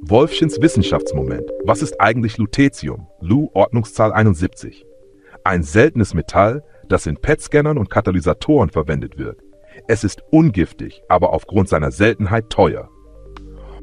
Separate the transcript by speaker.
Speaker 1: Wolffchens Wissenschaftsmoment. Was ist eigentlich Lutetium? Lu, Ordnungszahl 71. Ein seltenes Metall, das in PET-Scannern und Katalysatoren verwendet wird. Es ist ungiftig, aber aufgrund seiner Seltenheit teuer.